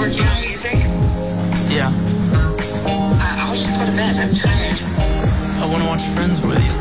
working on music? Yeah. I'll just go to bed. I'm tired. I want to watch Friends with you.